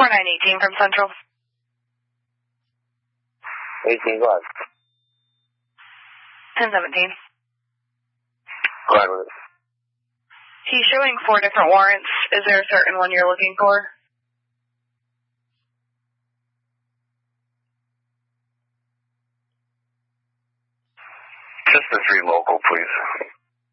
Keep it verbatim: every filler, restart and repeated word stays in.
four nine eighteen from Central. eighteen what? ten seventeen. Go ahead with it. He's showing four different warrants. Is there a certain one you're looking for? Just the three local, please.